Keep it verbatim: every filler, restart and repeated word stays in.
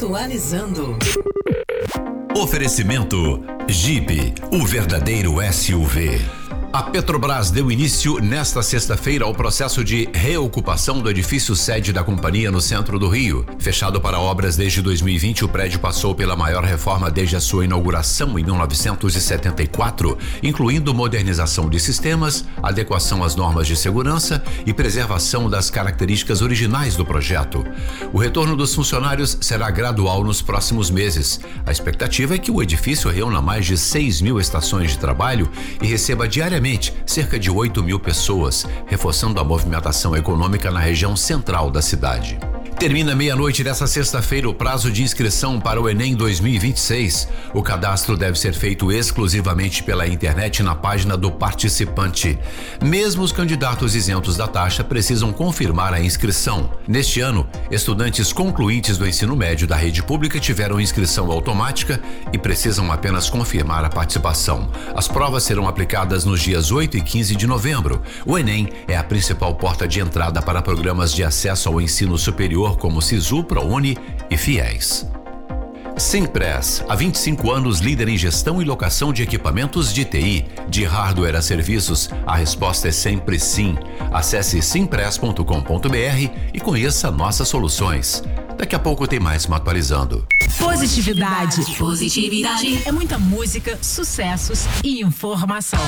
Atualizando. Oferecimento Jeep, o verdadeiro S U V. A Petrobras deu início nesta sexta-feira ao processo de reocupação do edifício sede da companhia no centro do Rio. Fechado para obras desde dois mil e vinte, o prédio passou pela maior reforma desde a sua inauguração em mil novecentos e setenta e quatro, incluindo modernização de sistemas, adequação às normas de segurança e preservação das características originais do projeto. O retorno dos funcionários será gradual nos próximos meses. A expectativa é que o edifício reúna mais de seis mil estações de trabalho e receba diariamente cerca de oito mil pessoas, reforçando a movimentação econômica na região central da cidade. Termina meia-noite desta sexta-feira o prazo de inscrição para o Enem dois mil e vinte e seis. O cadastro deve ser feito exclusivamente pela internet na página do participante. Mesmo os candidatos isentos da taxa precisam confirmar a inscrição. Neste ano, estudantes concluintes do ensino médio da rede pública tiveram inscrição automática e precisam apenas confirmar a participação. As provas serão aplicadas nos dias oito e quinze de novembro. O Enem é a principal porta de entrada para programas de acesso ao ensino superior como Sisu, ProUni e Fiéis. Simpress, há vinte e cinco anos líder em gestão e locação de equipamentos de T I, de hardware a serviços, a resposta é sempre sim. Acesse simpress ponto com ponto br e conheça nossas soluções. Daqui a pouco tem mais me atualizando. Positividade. Positividade. É muita música, sucessos e informação.